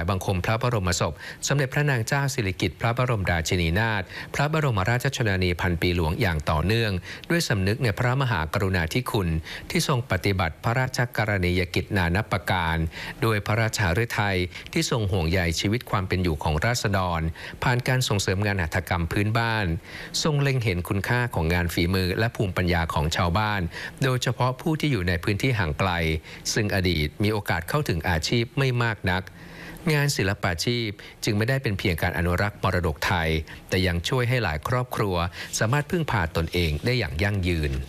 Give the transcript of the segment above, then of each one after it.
บังคมพระบรมศพสมเด็จพระนางเจ้าสิริกิติ์พระบรมราชินีนาถพระบรมราชชนนีพันปีหลวงอย่างต่อเนื่องด้วยสำนึกในพระมหากรุณาธิคุณที่ทรงปฏิบัติพระราชกรณียกิจนานับประการโดยพระราชฤทัยที่ทรงห่วงใยชีวิตความเป็นอยู่ของราษฎรผ่านการส่งเสริมงานหัตถกรรมพื้นบ้านทรงเล็งเห็นคุณค่าของงานฝีมือและภูมิปัญญาของชาวบ้านโดยเฉพาะผู้ที่อยู่ในพื้นที่ห่างไกลซึ่งอดีตมีโอกาสเข้าถึงอาชีพไม่มากนักงานศิลปาชีพจึงไม่ได้เป็นเพียงการอนุรักษ์มรดกไทยแต่ยังช่วยให้หลายครอบครัวสามารถพึ่งพาตนเองได้อย่างยั่งยืน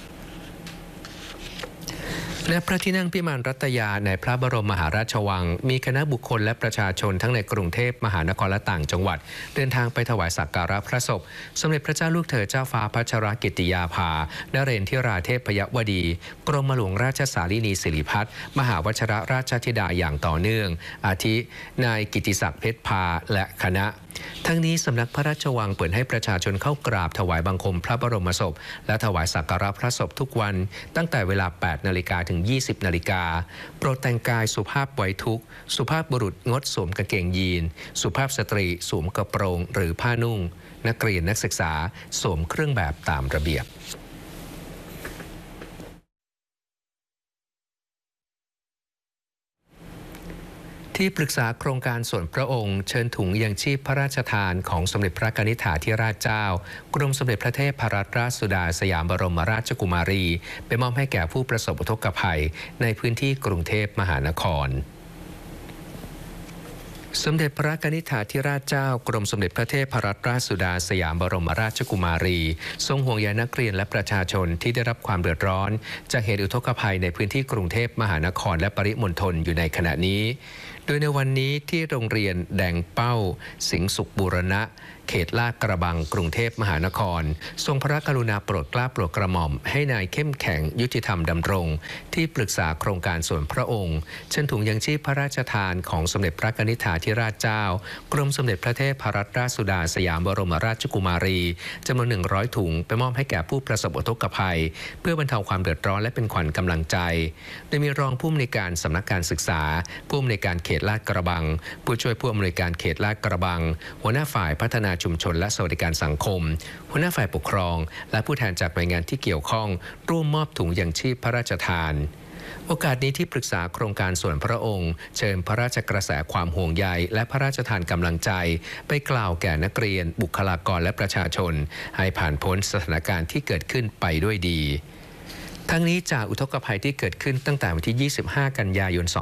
ณพระที่นั่งพิมานรัตยาในพระบรมมหาราชวังมีคณะบุคคลและประชาชนทั้งในกรุงเทพมหานครและต่างจังหวัดเดินทางไปถวายสักการะพระศพสมเด็จพระเจ้าลูกเธอเจ้าฟ้าพัชรกิติยาภานเรนทิราเทพยวดีกรมหลวงราชสารินีสิริพัฒน์มหาวชิรราชธิดาอย่างต่อเนื่องอาทินายกิติศักดิ์เพชรพาและคณะทั้งนี้สำนักพระราชวังเปิดให้ประชาชนเข้ากราบถวายบังคมพระบรมศพและถวายสักการะพระศพทุกวันตั้งแต่เวลา 8 นาฬิกาถึง 20 นาฬิกาโปรดแต่งกายสุภาพไว้ทุกข์สุภาพบุรุษงดสวมกางเกงยีนสุภาพสตรีสวมกระโปรงหรือผ้านุ่งนักเรียนนักศึกษาสวมเครื่องแบบตามระเบียบที่ปรึกษาโครงการส่วนพระองค์เชิญถุงยังชีพพระราชทานของสมเด็จพระกนิษฐาธิราชเจ้ากรมสมเด็จพระเทพรัตนราชสุดาสยามบรมราชกุมารีไปมอบให้แก่ผู้ประสบอุทกภัยในพื้นที่กรุงเทพมหานครสมเด็จพระกนิษฐาธิราชเจ้ากรมสมเด็จพระเทพรัตนราชสุดาสยามบรมราชกุมารีทรงห่วงใยนักเรียนและประชาชนที่ได้รับความเดือดร้อนจากเหตุอุทกภัยในพื้นที่กรุงเทพมหานครและปริมณฑลอยู่ในขณะนี้โดยในวันนี้ที่โรงเรียนแดงเป้าสิงห์สุขบูรณะเขตลาดกระบังกรุงเทพมหานครทรงพระกรุณาโปรดเกล้าโปรดกระหม่อมให้นายเข้มแข็งยุติธรรมดำรงที่ปรึกษาโครงการส่วนพระองค์เชิญถุงยังชีพพระราชทานของสมเด็จพระกนิษฐาธิราชเจ้ากรมสมเด็จพระเทพรัตนราชสุดาสยามบรมราชกุมารีจำนวน100 ถุงไปมอบให้แก่ผู้ประสบอุทกภัยเพื่อบรรเทาความเดือดร้อนและเป็นขวัญกำลังใจโดยมีรองผู้อำนวยการสำนักการศึกษาผู้อำนวยการเขตลาดกระบังผู้ช่วยผู้อำนวยการเขตลาดกระบังหัวหน้าฝ่ายพัฒนาชุมชนและสวัสดิการสังคมหัวหน้าฝ่ายปกครองและผู้แทนจากหน่วยงานที่เกี่ยวข้องร่วมมอบถุงยังชีพพระราชทานโอกาสนี้ที่ปรึกษาโครงการส่วนพระองค์เชิญพระราชกระแสความห่วงใยและพระราชทานกำลังใจไปกล่าวแก่นักเรียนบุคลากรและประชาชนให้ผ่านพ้นสถานการณ์ที่เกิดขึ้นไปด้วยดีทั้งนี้จากอุทกภัยที่เกิดขึ้นตั้งแต่วันที่ 25 กันยายน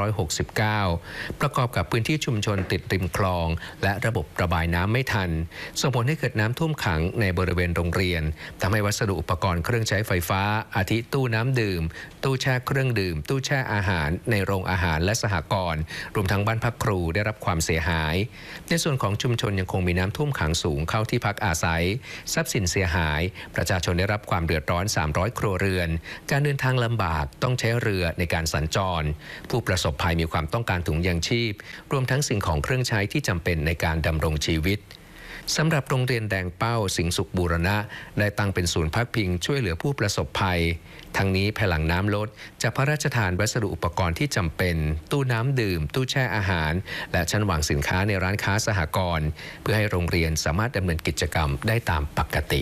2569 ประกอบกับพื้นที่ชุมชนติดริมคลองและระบบระบายน้ำไม่ทันส่งผลให้เกิดน้ำท่วมขังในบริเวณโรงเรียนทำให้วัสดุอุปกรณ์เครื่องใช้ไฟฟ้าอาทิตู้น้ำดื่มตู้แช่เครื่องดื่มตู้แช่อาหารในโรงอาหารและสหกรณ์รวมทั้งบ้านพักครูได้รับความเสียหายในส่วนของชุมชนยังคงมีน้ำท่วมขังสูงเข้าที่พักอาศัยทรัพย์สินเสียหายประชาชนได้รับความเดือดร้อน300 ครัวเรือนการเดินทางลำบากต้องใช้เรือในการสัญจรผู้ประสบภัยมีความต้องการถุงยังชีพรวมทั้งสิ่งของเครื่องใช้ที่จำเป็นในการดำรงชีวิตสำหรับโรงเรียนแดงเป้าสิงห์สุขบูรณะได้ตั้งเป็นศูนย์พักพิงช่วยเหลือผู้ประสบภัยทั้งนี้ภายหลังน้ำลดจะพระราชทานวัสดุอุปกรณ์ที่จำเป็นตู้น้ำดื่มตู้แช่อาหารและชั้นวางสินค้าในร้านค้าสหกรณ์เพื่อให้โรงเรียนสามารถดำเนินกิจกรรมได้ตามปกติ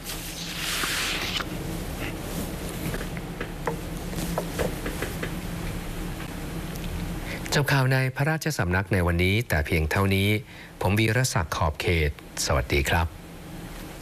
จบข่าวในพระราชสำนักในวันนี้แต่เพียงเท่านี้ผมวีรศักดิ์ขอบเขตสวัสดีครับ